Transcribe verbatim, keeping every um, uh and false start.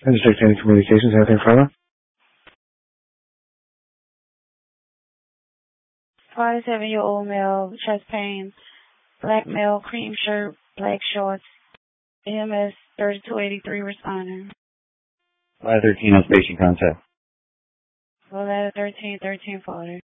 District ten Communications, anything further? forty-seven-year-old male, chest pain, black male, cream shirt, black shorts, E M S thirty-two eighty-three responder. five thirteen on station contact. Well, that thirteen thirteen forty.